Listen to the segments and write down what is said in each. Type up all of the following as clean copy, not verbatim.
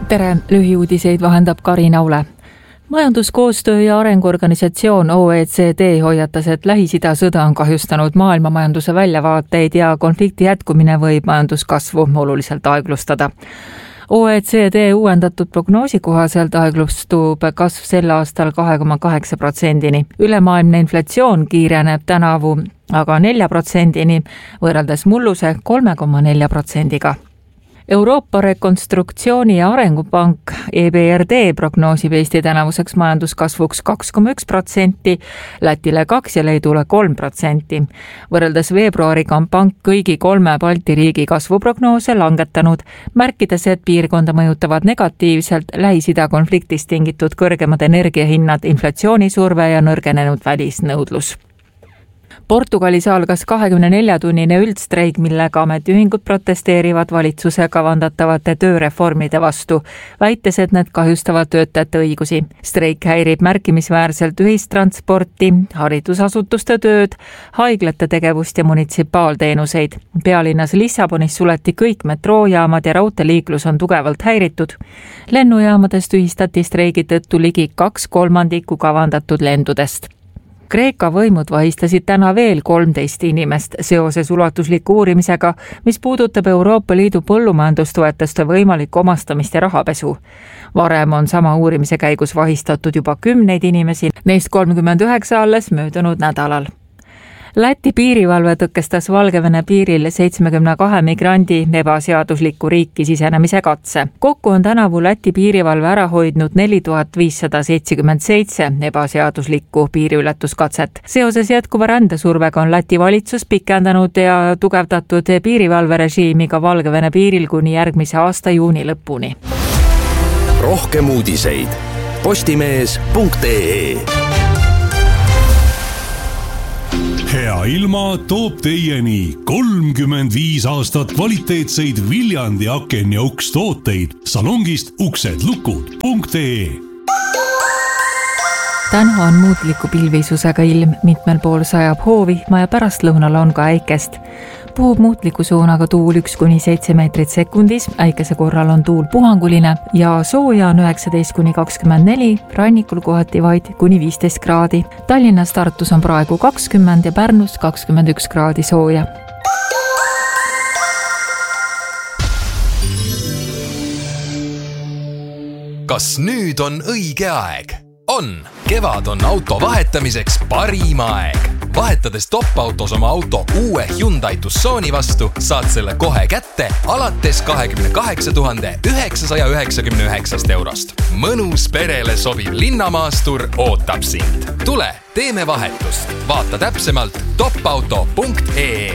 Tere, lühiuudiseid vahendab Karin Aule. Majanduskoostöö ja arenguorganisatsioon OECD hoiatas, et Lähis-Ida sõda on kahjustanud maailma majanduse väljavaateid ja konflikti jätkumine võib majanduskasvu oluliselt aeglustada. OECD uuendatud prognoosi kohaselt aeglustub kasv sel aastal 2,8%-ni. Ülemaailmne inflatsioon kiireneb tänavu aga 4%-ni, võrreldes mulluse 3,4%-ga. Euroopa Rekonstruktsiooni ja Arengupank EBRD prognoosib Eesti tänavuseks majanduskasvuks 2,1%, Lätile 2% ja Leedule 3%. Võrreldes veebruariga on pank kõigi 3 Balti riigi kasvuprognoose langetanud, märkides, et piirkonda mõjutavad negatiivselt Lähis-Ida konfliktist tingitud kõrgemad energiahinnad, inflatsioonisurve ja nõrgenenud välisnõudlus. Portugalis algas 24-tunnine üldstreik, millega ametiühingud protesteerivad valitsuse kavandatavate tööreformide vastu, väites, et need kahjustavad töötajate õigusi. Streik häirib märkimisväärselt ühistransporti, haridusasutuste tööd, haiglate tegevust ja munitsipaalteenuseid. Pealinnas Lissabonis suleti kõik metroojaamad ja raudteeliiklus on tugevalt häiritud. Lennujaamadest tühistati streigi tõttu ligi 2/3 kavandatud lendudest. Kreeka võimud vahistasid täna veel 13 inimest seoses ulatusliku uurimisega, mis puudutab Euroopa Liidu põllumajandustoetuste võimalikku omastamist ja rahapesu. Varem on sama uurimise käigus vahistatud juba 10 inimesi, neist 39 alles möödunud nädalal. Läti piirivalve tõkestas Valgevene piiril 72 migrandi ebaseadusliku riiki sisenemise katse. Kokku on tänavu Läti piirivalve ära hoidnud 4577 ebaseaduslikku piiriületuskatset. Seoses jätkuva rändesurvega on Läti valitsus pikendanud ja tugevdatud piirivalverežiimi ka Valgevene piiril kuni järgmise aasta juuni lõpuni. Rohkem uudiseid postimees.ee. Hea ilma toob teieni 35 aastat kvaliteetseid Viljandi aken- ja ukstooteid salongist uksedlukud.ee. Täna on muutliku pilvisusega ilm, mitmel pool sajab hoovihma ja pärastlõunal on ka äikest. Puhub muutliku suunaga tuul 1-7 meetrit sekundis, äikese korral on tuul puhanguline ja sooja on 19-24, rannikul kohati vaid kuni 15 kraadi. Tallinnas, Tartus on praegu 20 ja Pärnus 21 kraadi sooja. Kas nüüd on õige aeg? On! Kevad on auto vahetamiseks parim aeg. Vahetades top-autos oma auto uue Hyundai Tucsoni vastu, saad selle kohe kätte alates 28 999 eurost. Mõnus perele sobiv linnamaastur ootab sind. Tule, teeme vahetust. Vaata täpsemalt topauto.ee.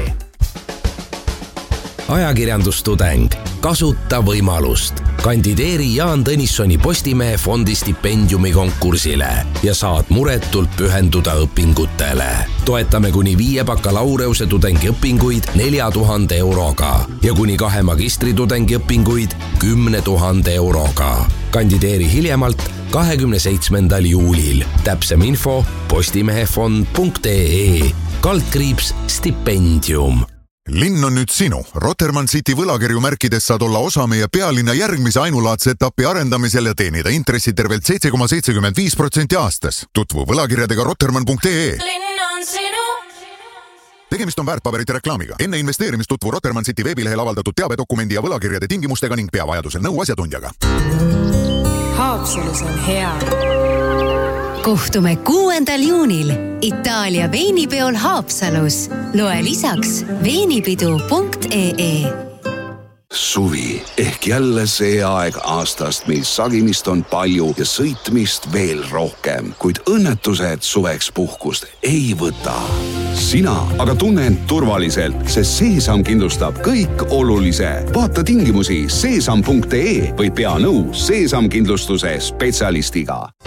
Ajakirjandustudeng. Kasuta võimalust. Kandideeri Jaan Tõnissoni Postimehe fondi stipendiumi konkursile ja saad muretult pühenduda õpingutele. Toetame kuni 5 bakalaureuse tudengiõpinguid 4000 euroga ja kuni 2 magistritudengõpinguid 10 000 euroga. Kandideeri hiljemalt 27. juulil. Täpsem info postimehefond.ee /stipendium. Linn on nüüd sinu. Rotermann City võlakirju märkides saad olla osa meie pealinna järgmise ainulaadse etapi arendamisel ja teenida intressi tervelt 7,75% aastas. Tutvu võlakirjadega rotermann.ee. Linn on sinu. Tegemist on väärtpaberite reklaamiga. Enne investeerimist tutvu Rotermann City veebilehel avaldatud teabedokumendi ja võlakirjade tingimustega ning pea vajadusel nõu asjatundjaga. Haapsalus on hea. Kohtume 6. juunil Itaalia veinipeol Haapsalus. Loe lisaks veinipidu.ee. Suvi ehk jälle see aeg aastast, mil sagimist on palju ja sõitmist veel rohkem, kuid õnnetused suveks puhkust ei võta. Sina aga tunne end turvaliselt, sest Seesam kindlustab kõik olulise. Vaata tingimusi seesam.ee või pea nõu Seesam kindlustuse spetsialistiga.